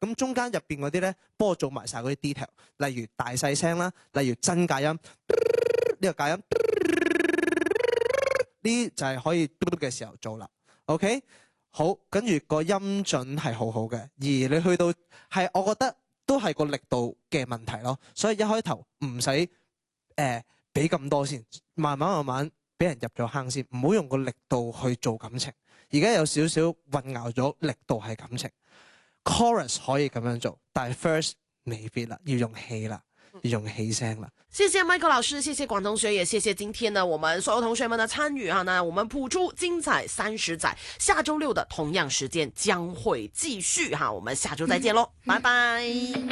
咁中間入邊嗰啲咧，幫我做埋晒嗰啲 detail，例如大細聲啦，例如真假音，呢個假音，呢就係可以嘟嘟嘅時候做啦。OK， 好，跟住個音準係好好嘅，而你去到係，我覺得都係個力度嘅問題咯。所以一開頭唔使俾咁多先，慢慢俾人入咗坑先，唔好用個力度去做感情。而家有少少混淆咗力度係感情。Chorus 可以咁樣做，但係 first 未必啦，要用氣啦，要用氣聲啦。 謝謝 Michael 老師，謝謝廣同學，也謝謝今天呢我們所有同學們的參與哈。那我們譜出精彩30載，下周6的同樣時間將會繼續哈。我們下周再見嘍，拜拜。